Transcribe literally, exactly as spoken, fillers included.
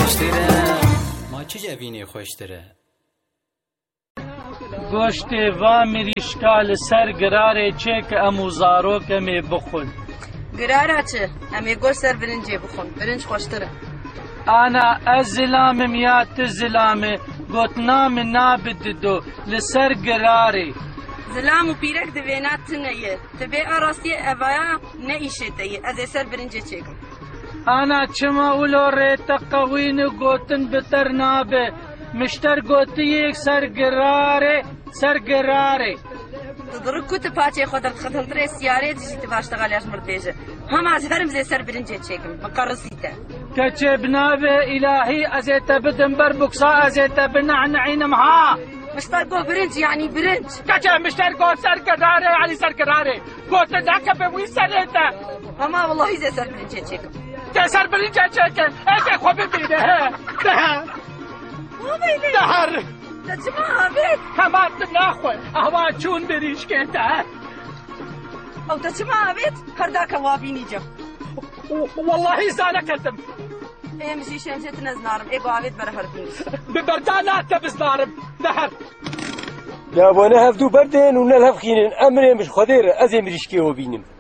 خوشتره ما چه جوینی خوشتره گوشت و مریشکال سر گراره چه که امو زارو کمی بخون گراره چه؟ امی گوشت سر برنجی بخون برنج خوشتره انا از زلامم یا تزلامه گوتنام نابد دو لسر گراره زلام و پیرک دوینات تنیه تبه آراستی اوایا نیشه تیه از سر برنجی چکم انا چما اولو ریتا قوین گوتن بتر نابه مشتر گوتی یک سر گراره سر گراره تدرك كنت باتي خدر ختم تري سيارة تجي تباشتغل يا جمر بيجة هم عزهرم زي سر برنجة تشيكم مقرصيته كتشبنا بإلهي أزيت بدن بربكسا أزيت بنعنعين معها مشترقو برنج يعني برنج كتشب مشترقو سر قراري يعني سر قراري قلت ذاك بوي سريته أما والله زي سر برنجة تشيكم سر برنجة تشيكم ايش خوبي بيده دهر دهر تجمع بيت همان ناخوي أهوان شون بريش كيتا أو تجمع بيت هرداك وابيني جا والله زانا كتم إيه مشي شمشت نزنارم إيه قوابيت برهردين ببردانا تبزنارم دهر يا بوانا هفدو بردين ونالهف خينين أمري مش خدير أزي مريشكي وبينم